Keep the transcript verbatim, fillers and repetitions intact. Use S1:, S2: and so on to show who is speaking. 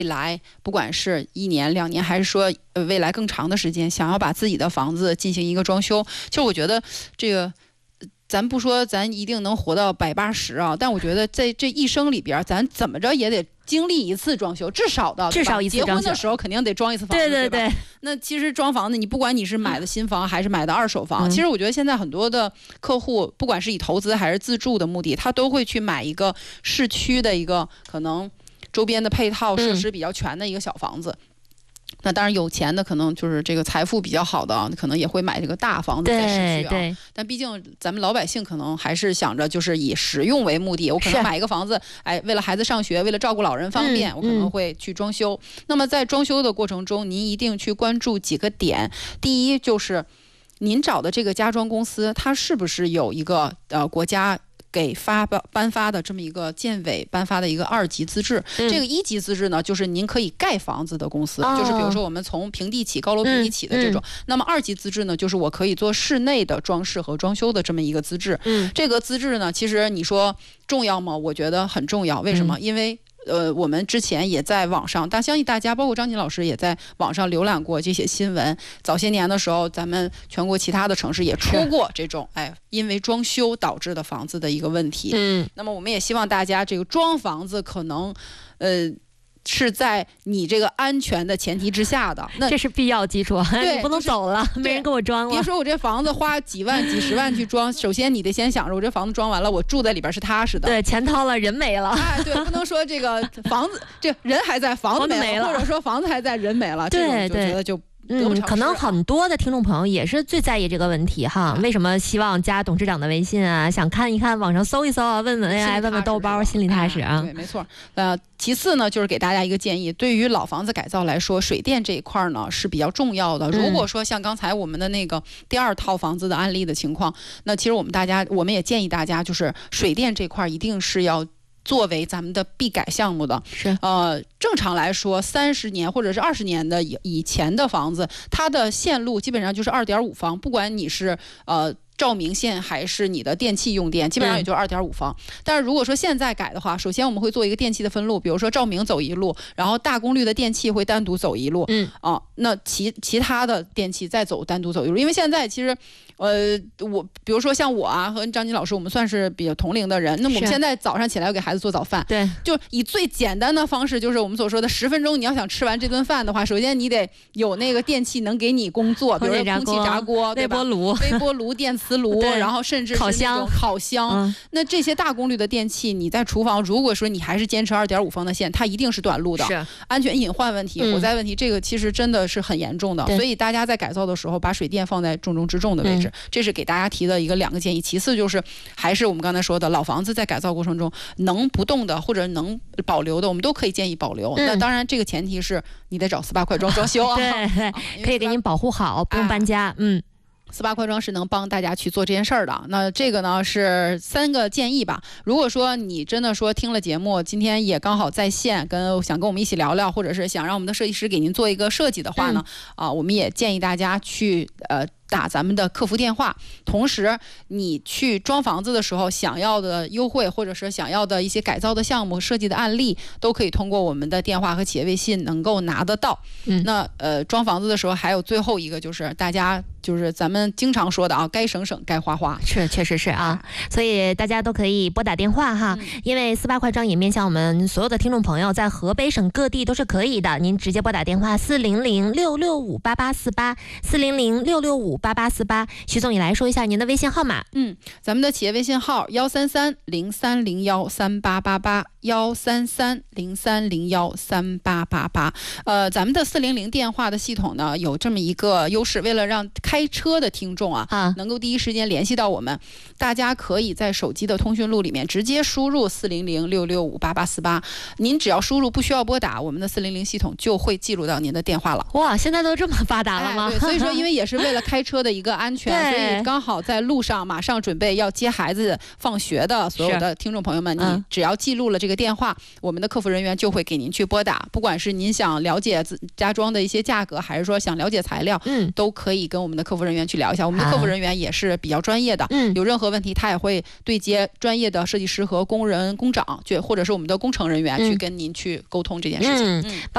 S1: 未来不管是一年两年还是说呃未来更长的时间，想要把自己的房子进行一个装修，其实我觉得这个咱不说咱一定能活到百八十啊，但我觉得在这一生里边咱怎么着也得经历一次装修，至少的
S2: 至少一次装修，
S1: 结婚的时候肯定得装一次房子，
S2: 对对对。
S1: 那其实装房子，你不管你是买的新房还是买的二手房，
S2: 嗯、
S1: 其实我觉得现在很多的客户，不管是以投资还是自住的目的，他都会去买一个市区的一个可能周边的配套设施比较全的一个小房子。嗯，那当然，有钱的可能就是这个财富比较好的啊，可能也会买这个大房子在市区啊。
S2: 对对。
S1: 但毕竟咱们老百姓可能还是想着就是以实用为目的，我可能买一个房子，哎，为了孩子上学，为了照顾老人方便，嗯、我可能会去装修。嗯、那么在装修的过程中，您一定去关注几个点。第一就是，您找的这个家装公司，它是不是有一个呃国家给发颁发的这么一个建委颁发的一个二级资质。嗯、这个一级资质呢，就是您可以盖房子的公司，哦、就是比如说我们从平地起、高楼平地起的这种。嗯嗯、那么二级资质呢，就是我可以做室内的装饰和装修的这么一个资质。嗯，这个资质呢，其实你说重要吗？我觉得很重要。为什么？嗯、因为呃，我们之前也在网上，但相信大家，包括张琴老师也在网上浏览过这些新闻。早些年的时候，咱们全国其他的城市也出过这种，哎，因为装修导致的房子的一个问题。嗯，那么我们也希望大家这个装房子可能，呃。是在你这个安全的前提之下的，那
S2: 这是必要基础，
S1: 对，
S2: 你不能走了，就是、没人给我装了。
S1: 别说我这房子花几万、几十万去装，首先你得先想着我这房子装完了，我住在里边是踏实的。
S2: 对，钱掏了，人没了。
S1: 哎，对，不能说这个房子，这人还在，房子没了，或者说房子还在，人没了，
S2: 对
S1: 这种就觉得就。
S2: 嗯，可能很多的听众朋友也是最在意这个问题哈。为什么希望加董事长的微信啊？想看一看，网上搜一搜啊，问问 A I， 问问豆包，心里踏实啊。
S1: 对，没错。呃，其次呢，就是给大家一个建议，对于老房子改造来说，水电这一块呢是比较重要的。如果说像刚才我们的那个第二套房子的案例的情况，那其实我们大家，我们也建议大家，就是水电这块一定是要作为咱们的必改项目的。
S2: 是
S1: 呃，正常来说，三十年或者是二十年的以以前的房子，它的线路基本上就是二点五方，不管你是呃。照明线还是你的电器用电，基本上也就二点五方。嗯、但是如果说现在改的话，首先我们会做一个电器的分路，比如说照明走一路，然后大功率的电器会单独走一路。嗯啊，那其其他的电器再走单独走一路，因为现在其实。呃，我比如说像我啊和张琴老师，我们算是比较同龄的人。那么我们现在早上起来要给孩子做早饭，
S2: 对，
S1: 就以最简单的方式，就是我们所说的十分钟，你要想吃完这顿饭的话，首先你得有那个电器能给你工作，比如说空气炸锅、
S2: 微波炉、
S1: 微波炉、电磁炉，然后甚至是
S2: 烤箱、
S1: 烤箱。嗯、那这些大功率的电器，你在厨房，如果说你还是坚持二点五方的线，它一定是短路的，
S2: 是
S1: 安全隐患问题、火灾问题，这个其实真的是很严重的。
S2: 嗯、
S1: 所以大家在改造的时候，把水电放在重中之重的位置，嗯、这是给大家提的一个两个建议。其次就是还是我们刚才说的，老房子在改造过程中能不动的或者能保留的，我们都可以建议保留。嗯、那当然这个前提是你得找 S P A 快装装修啊，
S2: 对，啊、可以给您保护好，不用搬家。啊、嗯。
S1: S P A 快装是能帮大家去做这件事儿的。那这个呢是三个建议吧。如果说你真的说听了节目，今天也刚好在线，跟想跟我们一起聊聊，或者是想让我们的设计师给您做一个设计的话呢，嗯、啊，我们也建议大家去呃。打咱们的客服电话，同时你去装房子的时候，想要的优惠或者是想要的一些改造的项目、设计的案例，都可以通过我们的电话和企业微信能够拿得到。嗯，那呃，装房子的时候还有最后一个就是大家就是咱们经常说的啊，该省省，该花花。
S2: 是，确实是啊，所以大家都可以拨打电话哈，嗯、因为斯巴快装也面向我们所有的听众朋友，在河北省各地都是可以的。您直接拨打电话四零零六六五八八四八四零零六六五。八八四八，徐总，你来说一下您的微信号码。
S1: 嗯，咱们的企业微信号幺三三零三零幺三八八八幺三三零三零幺三八八八。呃，咱们的四零零电话的系统呢，有这么一个优势，为了让开车的听众啊，啊能够第一时间联系到我们，大家可以在手机的通讯录里面直接输入四零零六六五八八四八，您只要输入，不需要拨打，我们的四零零系统就会记录到您的电话了。
S2: 哇，现在都这么发达了吗？
S1: 哎、对，所以说因为也是为了开车的一个安全，所以刚好在路上马上准备要接孩子放学的所有的听众朋友们，你只要记录了这个电话，我们的客服人员就会给您去拨打，不管是您想了解家装的一些价格，还是说想了解材料，嗯，都可以跟我们的客服人员去聊一下。我们的客服人员也是比较专业的，嗯，有任何问题他也会对接专业的设计师和工人、工长，就或者是我们的工程人员去跟您去沟通这件事情。嗯。嗯